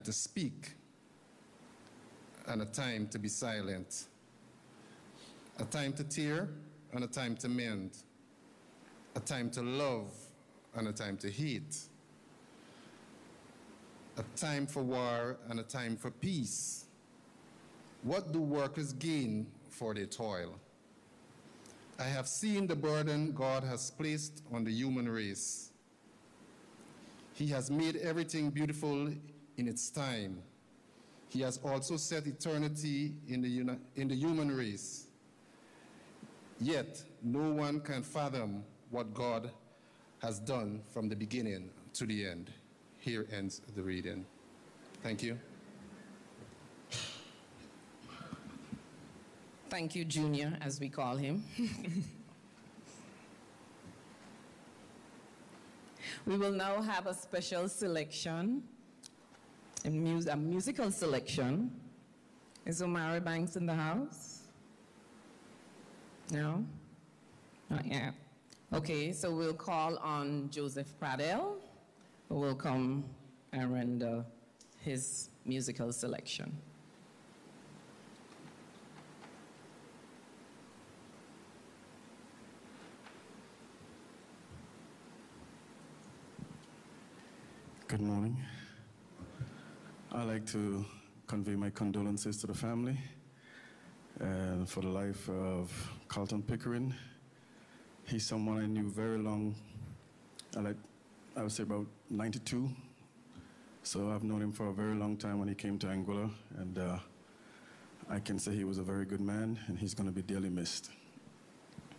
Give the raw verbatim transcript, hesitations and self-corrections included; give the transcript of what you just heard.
to speak and a time to be silent, a time to tear and a time to mend, a time to love and a time to hate, a time for war and a time for peace. What do workers gain for their toil? I have seen the burden God has placed on the human race. He has made everything beautiful in its time. He has also set eternity in the, in the human race. Yet, no one can fathom what God has done from the beginning to the end. Here ends the reading. Thank you. Thank you, Junior, as we call him. We will now have a special selection, a, mus a musical selection. Is Omari Banks in the house? No? Not yet. Okay, so we'll call on Joseph Pradell, who will come and render his musical selection. Good morning. I'd like to convey my condolences to the family and for the life of Carlton Pickering. He's someone I knew very long, I, like, I would say about ninety-two. So I've known him for a very long time when he came to Anguilla, and uh, I can say he was a very good man, and he's going to be dearly missed.